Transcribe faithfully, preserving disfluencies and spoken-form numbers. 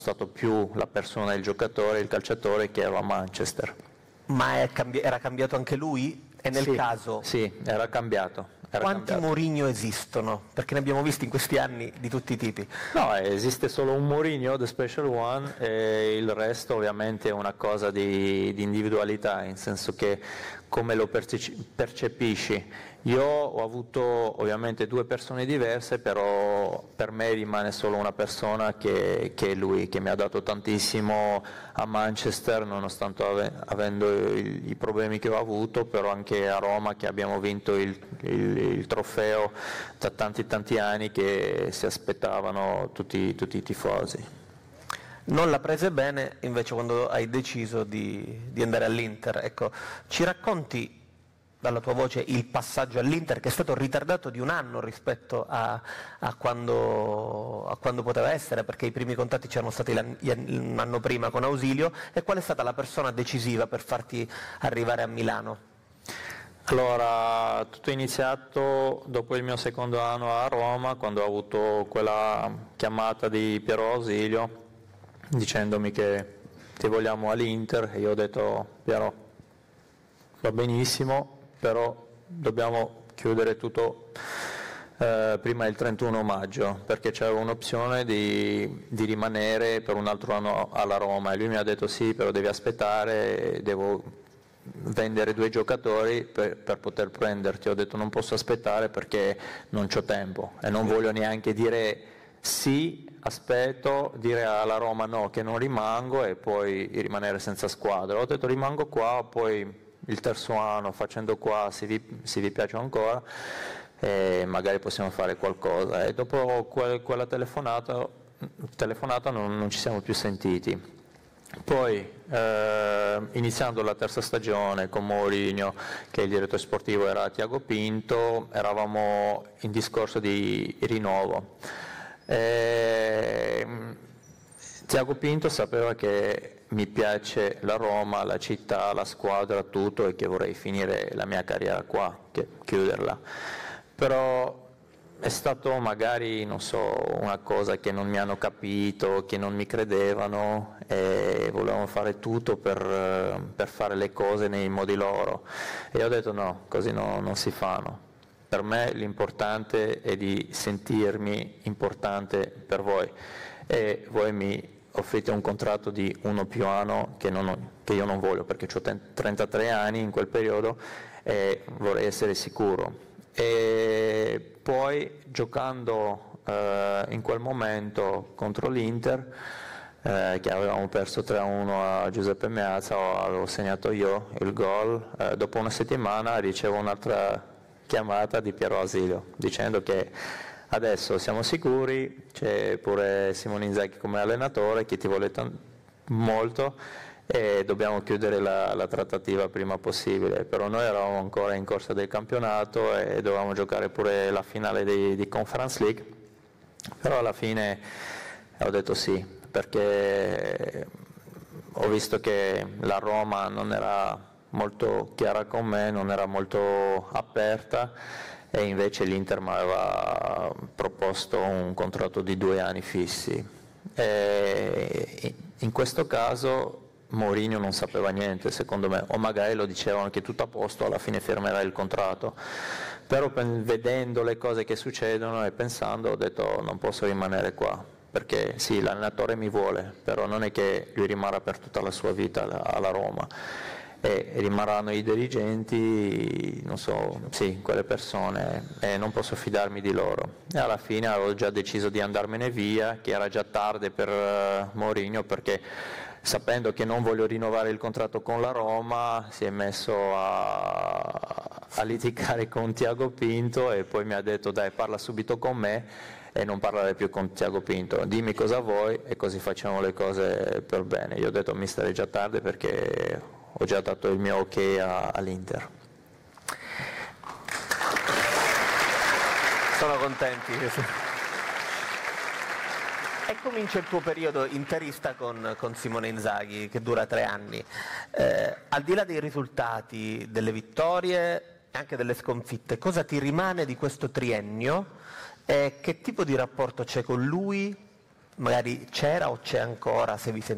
stato più la persona, il giocatore, il calciatore che ero a Manchester. Ma è cambi- era cambiato anche lui? E nel sì, caso... Sì, era cambiato. Era Quanti cambiato. Mourinho esistono? Perché ne abbiamo visti in questi anni di tutti i tipi. No, esiste solo un Mourinho, The Special One, e il resto ovviamente è una cosa di, di individualità, nel senso che come lo percepisci. Io ho avuto ovviamente due persone diverse, però per me rimane solo una persona che, che è lui, che mi ha dato tantissimo a Manchester, nonostante ave, avendo i, i problemi che ho avuto, però anche a Roma che abbiamo vinto il, il, il trofeo da tanti tanti anni che si aspettavano tutti, tutti i tifosi. Non la prese bene invece quando hai deciso di, di andare all'Inter. Ecco, ci racconti dalla tua voce il passaggio all'Inter, che è stato ritardato di un anno rispetto a, a, quando, a quando poteva essere, perché i primi contatti c'erano stati un anno prima con Ausilio, e qual è stata la persona decisiva per farti arrivare a Milano? Allora, tutto è iniziato dopo il mio secondo anno a Roma, quando ho avuto quella chiamata di Piero Ausilio dicendomi che ti vogliamo all'Inter, e io ho detto: Piero, va benissimo, però dobbiamo chiudere tutto eh, prima del trentuno maggio, perché c'era un'opzione di, di rimanere per un altro anno alla Roma, e lui mi ha detto: sì, però devi aspettare, devo vendere due giocatori per, per poter prenderti. Ho detto: non posso aspettare perché non c'ho tempo e non voglio neanche dire sì, aspetto, dire alla Roma no, che non rimango, e poi rimanere senza squadra. Ho detto: rimango qua, poi il terzo anno facendo qua, se vi, se vi piace ancora, e magari possiamo fare qualcosa. E dopo quel, quella telefonata, telefonata non, non ci siamo più sentiti. Poi eh, iniziando la terza stagione con Mourinho, che il direttore sportivo era Tiago Pinto, eravamo in discorso di rinnovo. E Tiago Pinto sapeva che mi piace la Roma, la città, la squadra, tutto, e che vorrei finire la mia carriera qua, che chiuderla. Però è stato magari, non so, una cosa che non mi hanno capito, che non mi credevano, e volevano fare tutto per, per fare le cose nei modi loro. E ho detto: no, così no, non si fanno. Per me l'importante è di sentirmi importante per voi, e voi mi offrite un contratto di uno più anno che, non, che io non voglio, perché ho trentatré anni in quel periodo e vorrei essere sicuro. E poi giocando eh, in quel momento contro l'Inter, eh, che avevamo perso tre a uno a Giuseppe Meazza, avevo segnato io il gol, eh, dopo una settimana ricevo un'altra chiamata di Piero Ausilio dicendo che adesso siamo sicuri, c'è pure Simone Inzaghi come allenatore che ti vuole t- molto, e dobbiamo chiudere la, la trattativa prima possibile. Però noi eravamo ancora in corsa del campionato e dovevamo giocare pure la finale di, di Conference League, però alla fine ho detto sì, perché ho visto che la Roma non era molto chiara con me, non era molto aperta, e invece l'Inter mi aveva proposto un contratto di due anni fissi. E in questo caso Mourinho non sapeva niente, secondo me, o magari lo dicevano che tutto a posto, alla fine firmerà il contratto, però vedendo le cose che succedono e pensando, ho detto: non posso rimanere qua, perché sì, l'allenatore mi vuole, però non è che lui rimarrà per tutta la sua vita alla Roma, e rimarranno i dirigenti, non so, sì, quelle persone, e non posso fidarmi di loro. E alla fine avevo già deciso di andarmene via, che era già tardi per uh, Mourinho, perché sapendo che non voglio rinnovare il contratto con la Roma si è messo a, a litigare con Tiago Pinto, e poi mi ha detto: dai, parla subito con me e non parlare più con Tiago Pinto, dimmi cosa vuoi e così facciamo le cose per bene. Io ho detto: mi starei già tardi perché ho già dato il mio ok a, all'Inter. Sono contenti. E comincia il tuo periodo interista con, con Simone Inzaghi, che dura tre anni. Eh, al di là dei risultati, delle vittorie e anche delle sconfitte, cosa ti rimane di questo triennio e che tipo di rapporto c'è con lui magari c'era o c'è ancora, se vi sentite